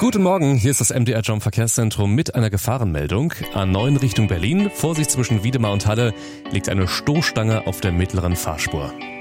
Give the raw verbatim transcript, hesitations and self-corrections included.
Guten Morgen, hier ist das M D R Jump Verkehrszentrum mit einer Gefahrenmeldung. A neun Richtung Berlin, Vorsicht zwischen Wiedemar und Halle, liegt eine Stoßstange auf der mittleren Fahrspur.